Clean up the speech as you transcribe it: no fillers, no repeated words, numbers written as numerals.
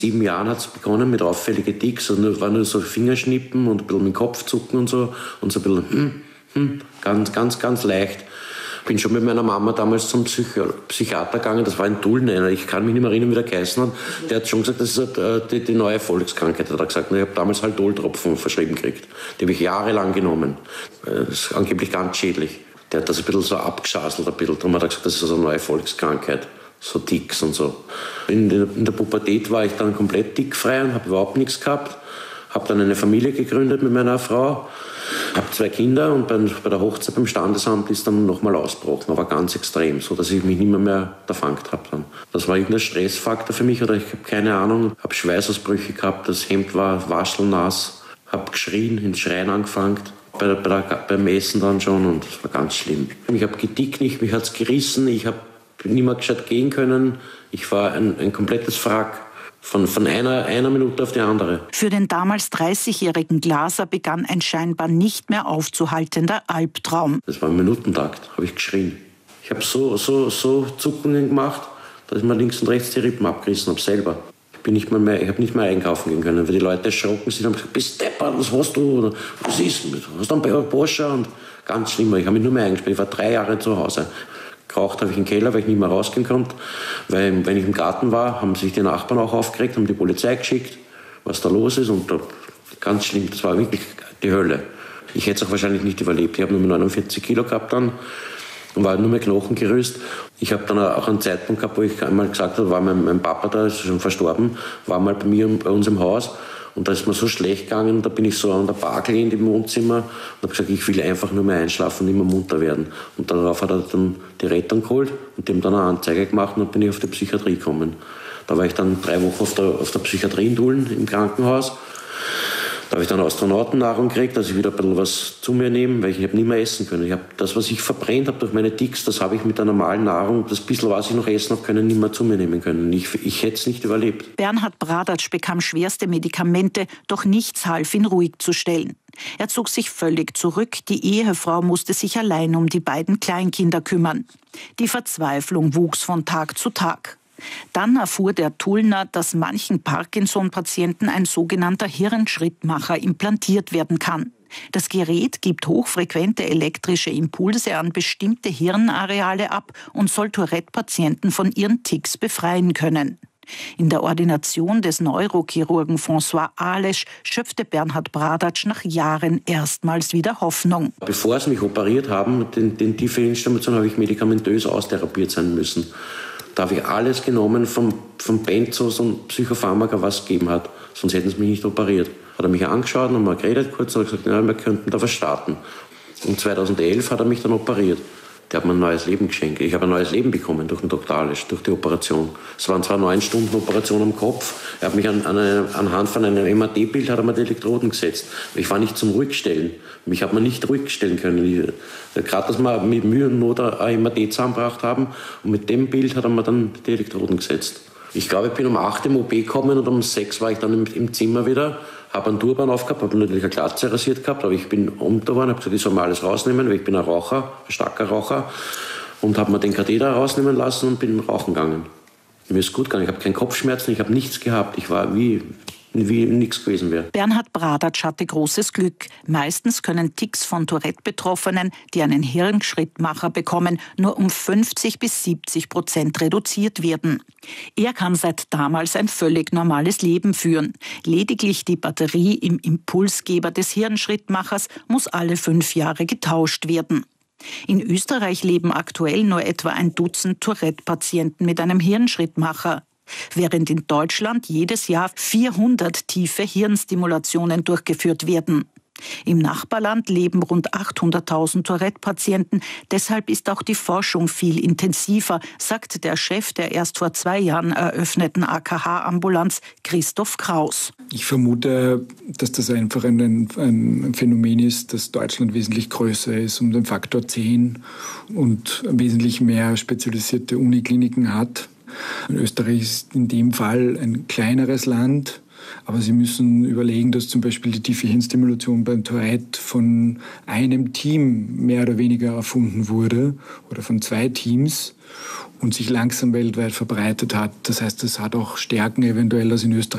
7 Jahren hat es begonnen mit auffälligen Tics. Also war nur so Fingerschnippen und ein bisschen mit dem Kopf zucken und so. Und so ein bisschen ganz leicht. Ich bin schon mit meiner Mama damals zum Psychiater gegangen. Das war in Tulln. Ich kann mich nicht mehr erinnern, wie der geheißen hat. Der hat schon gesagt, das ist die neue Volkskrankheit, hat er gesagt. Und ich habe damals halt Doltropfen verschrieben gekriegt. Die habe ich jahrelang genommen. Das ist angeblich ganz schädlich. Der hat das ein bisschen so abgeschaselt. Darum hat er gesagt, das ist eine neue Volkskrankheit. So Ticks und so. In der Pubertät war ich dann komplett tickfrei und habe überhaupt nichts gehabt. Habe dann eine Familie gegründet mit meiner Frau. Habe 2 Kinder und bei der Hochzeit beim Standesamt ist dann nochmal ausgebrochen, aber ganz extrem, so dass ich mich nicht mehr erfangen habe. Dann. Das war irgendein Stressfaktor für mich oder ich habe keine Ahnung. Habe Schweißausbrüche gehabt, das Hemd war waschelnass. Habe geschrien, ins Schreien angefangen. Beim Essen dann schon und es war ganz schlimm. Ich habe getickt nicht, mich hat es gerissen, ich habe nicht mehr gescheit gehen können. Ich war ein komplettes Wrack. Von einer Minute auf die andere. Für den damals 30-jährigen Glaser begann ein scheinbar nicht mehr aufzuhaltender Albtraum. Das war im Minutentakt, habe ich geschrien. Ich habe so Zuckungen gemacht, dass ich mir links und rechts die Rippen abgerissen habe, selber. Ich habe nicht mehr einkaufen gehen können, weil die Leute erschrocken sind und haben gesagt, bist deppert, was hast du? Oder, was ist? Hast du einen Porsche? Und ganz schlimm, ich habe mich nur mehr eingespielt. Ich war 3 Jahre zu Hause. Geraucht habe ich im Keller, weil ich nicht mehr rausgehen konnte. Weil, wenn ich im Garten war, haben sich die Nachbarn auch aufgeregt, haben die Polizei geschickt, was da los ist. Und ganz schlimm, das war wirklich die Hölle. Ich hätte es auch wahrscheinlich nicht überlebt. Ich habe nur 49 Kilo gehabt dann und war nur mehr Knochengerüst. Ich habe dann auch einen Zeitpunkt gehabt, wo ich einmal gesagt habe, war mein Papa, da ist schon verstorben, war mal bei uns im Haus. Und da ist mir so schlecht gegangen, da bin ich so an der Bar gelehnt im Wohnzimmer und habe gesagt, ich will einfach nur mehr einschlafen und nicht mehr munter werden. Und darauf hat er dann die Rettung geholt und dem dann eine Anzeige gemacht und dann bin ich auf die Psychiatrie gekommen. Da war ich dann 3 Wochen auf der Psychiatrie in Tulln im Krankenhaus. Da habe ich dann Astronautennahrung gekriegt, dass ich wieder ein bisschen was zu mir nehme, weil ich habe nicht mehr essen können. Ich habe das, was ich verbrennt habe durch meine Ticks, das habe ich mit der normalen Nahrung, das bisschen, was ich noch essen habe können, nicht mehr zu mir nehmen können. Ich hätte es nicht überlebt. Bernhard Bradatsch bekam schwerste Medikamente, doch nichts half, ihn ruhig zu stellen. Er zog sich völlig zurück, die Ehefrau musste sich allein um die beiden Kleinkinder kümmern. Die Verzweiflung wuchs von Tag zu Tag. Dann erfuhr der Tullner, dass manchen Parkinson-Patienten ein sogenannter Hirnschrittmacher implantiert werden kann. Das Gerät gibt hochfrequente elektrische Impulse an bestimmte Hirnareale ab und soll Tourette-Patienten von ihren Tics befreien können. In der Ordination des Neurochirurgen François Alesch schöpfte Bernhard Bradatsch nach Jahren erstmals wieder Hoffnung. Bevor sie mich operiert haben, den tiefe Hirnstimulation, habe ich medikamentös austherapiert sein müssen. Da habe ich alles genommen von Benzos und Psychopharmaka, was es gegeben hat. Sonst hätten sie mich nicht operiert. Hat er mich angeschaut und haben wir geredet kurz und hat gesagt, ja, wir könnten da was starten. Und 2011 hat er mich dann operiert. Der hat mir ein neues Leben geschenkt. Ich habe ein neues Leben bekommen durch den Dr. Alesch, durch die Operation. Es waren zwar 9 Stunden Operation am Kopf. Er hat mich anhand von einem MRT-Bild hat er mir die Elektroden gesetzt. Ich war nicht zum Ruhigstellen. Mich hat man nicht ruhigstellen können. Gerade, dass wir mit Mühe und Not ein MRT zusammengebracht haben. Und mit dem Bild hat er mir dann die Elektroden gesetzt. Ich glaube, ich bin um 8 im OP gekommen und um 6 war ich dann im Zimmer wieder. Habe einen Turban aufgehabt, habe natürlich eine Glatze rasiert gehabt, aber ich bin unter worden, habe gesagt, ich soll mal alles rausnehmen, weil ich bin ein Raucher, ein starker Raucher. Und habe mir den Katheter rausnehmen lassen und bin rauchen gegangen. Mir ist gut gegangen, ich habe keine Kopfschmerzen, ich habe nichts gehabt. Ich war wie nichts gewesen wäre. Bernhard Bradatsch hatte großes Glück. Meistens können Tics von Tourette-Betroffenen, die einen Hirnschrittmacher bekommen, nur um 50-70% reduziert werden. Er kann seit damals ein völlig normales Leben führen. Lediglich die Batterie im Impulsgeber des Hirnschrittmachers muss alle 5 Jahre getauscht werden. In Österreich leben aktuell nur etwa ein Dutzend Tourette-Patienten mit einem Hirnschrittmacher, während in Deutschland jedes Jahr 400 tiefe Hirnstimulationen durchgeführt werden. Im Nachbarland leben rund 800.000 Tourette-Patienten. Deshalb ist auch die Forschung viel intensiver, sagt der Chef der erst vor 2 Jahren eröffneten AKH-Ambulanz, Christoph Kraus. Ich vermute, dass das einfach ein Phänomen ist, dass Deutschland wesentlich größer ist, um den Faktor 10 und wesentlich mehr spezialisierte Unikliniken hat. Österreich ist in dem Fall ein kleineres Land, aber Sie müssen überlegen, dass zum Beispiel die tiefe Hirnstimulation beim Tourette von einem Team mehr oder weniger erfunden wurde oder von 2 Teams und sich langsam weltweit verbreitet hat. Das heißt, es hat auch Stärken eventuell, dass in Österreich